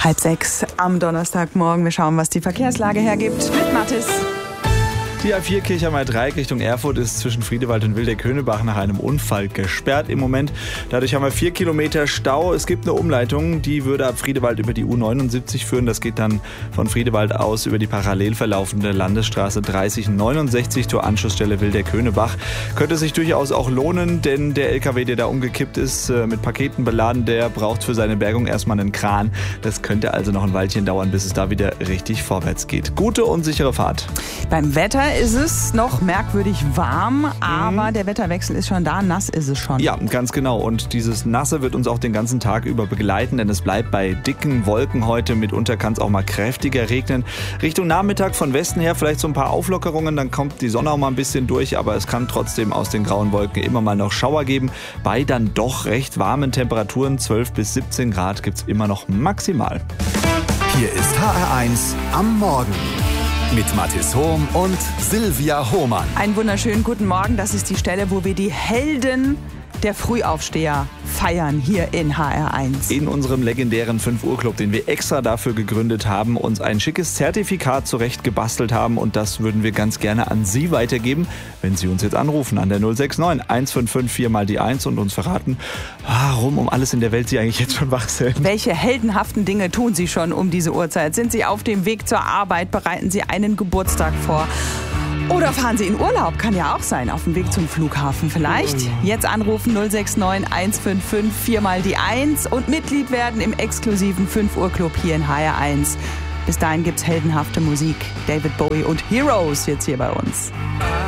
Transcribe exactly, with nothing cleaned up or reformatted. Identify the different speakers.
Speaker 1: Halb sechs am Donnerstagmorgen. Wir schauen, was die Verkehrslage hergibt mit Mathis.
Speaker 2: Die A vier Kirchheimer Dreieck Richtung Erfurt ist zwischen Friedewald und Wildeck-Höhnebach nach einem Unfall gesperrt im Moment. Dadurch haben wir vier Kilometer Stau. Es gibt eine Umleitung, die würde ab Friedewald über die U neunundsiebzig führen. Das geht dann von Friedewald aus über die parallel verlaufende Landesstraße dreißig neunundsechzig zur Anschlussstelle Wildeck-Höhnebach. Könnte sich durchaus auch lohnen, denn der L K W, der da umgekippt ist, mit Paketen beladen, der braucht für seine Bergung erstmal einen Kran. Das könnte also noch ein Weilchen dauern, bis es da wieder richtig vorwärts geht. Gute und sichere Fahrt.
Speaker 1: Beim Wetter ist es noch merkwürdig warm, aber mhm. der Wetterwechsel ist schon da, nass ist es schon.
Speaker 2: Ja, ganz genau. Und dieses Nasse wird uns auch den ganzen Tag über begleiten, denn es bleibt bei dicken Wolken heute. Mitunter kann es auch mal kräftiger regnen. Richtung Nachmittag von Westen her vielleicht so ein paar Auflockerungen, dann kommt die Sonne auch mal ein bisschen durch, aber es kann trotzdem aus den grauen Wolken immer mal noch Schauer geben. Bei dann doch recht warmen Temperaturen, zwölf bis siebzehn Grad, gibt es immer noch maximal.
Speaker 3: Hier ist H R eins am Morgen. Mit Mathis Hohm und Silvia Hohmann.
Speaker 1: Einen wunderschönen guten Morgen. Das ist die Stelle, wo wir die Helden der Frühaufsteher feiern hier in H R eins.
Speaker 2: In unserem legendären fünf Uhr Club, den wir extra dafür gegründet haben, uns ein schickes Zertifikat zurecht gebastelt haben und das würden wir ganz gerne an Sie weitergeben, wenn Sie uns jetzt anrufen an der null sechs neun eins fünf fünf vier mal die eins und uns verraten, warum um alles in der Welt Sie eigentlich jetzt schon wach sind.
Speaker 1: Welche heldenhaften Dinge tun Sie schon um diese Uhrzeit? Sind Sie auf dem Weg zur Arbeit? Bereiten Sie einen Geburtstag vor? Oder fahren Sie in Urlaub, kann ja auch sein, auf dem Weg zum Flughafen vielleicht. Jetzt anrufen null sechs neun eins fünf fünf vier mal die eins und Mitglied werden im exklusiven fünf Uhr Club hier in H R eins. Bis dahin gibt's heldenhafte Musik. David Bowie und Heroes jetzt hier bei uns.